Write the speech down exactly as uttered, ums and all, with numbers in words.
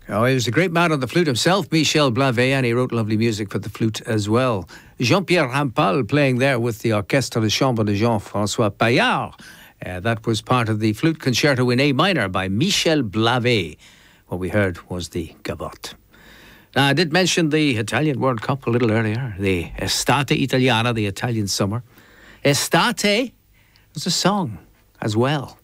Oh, he was a great man on the flute himself, Michel Blavet, and he wrote lovely music for the flute as well. Jean-Pierre Rampal playing there with the Orchestre de Chambre de Jean-François Paillard. Uh, that was part of the flute concerto in A minor by Michel Blavet. What we heard was the gavotte. Now, I did mention the Italian World Cup a little earlier, the Estate Italiana, the Italian summer. Estate was a song as well.